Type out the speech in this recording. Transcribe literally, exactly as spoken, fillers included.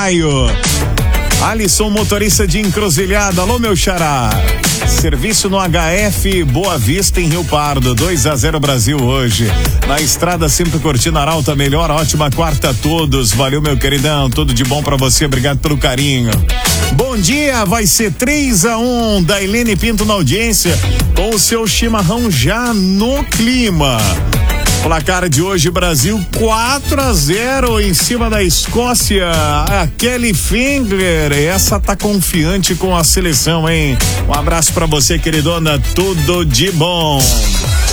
Alisson, motorista de encruzilhada. Alô, meu xará. Serviço no H F Boa Vista em Rio Pardo. dois a zero Brasil hoje. Na estrada, sempre curtindo a Arauto, melhor. Ótima quarta a todos. Valeu, meu queridão. Tudo de bom pra você. Obrigado pelo carinho. Bom dia, vai ser três a um da Helene Pinto na audiência, com o seu chimarrão já no clima. Placar de hoje, Brasil quatro a zero em cima da Escócia. A Kelly Fingler, essa tá confiante com a seleção, hein? Um abraço pra você, queridona, tudo de bom.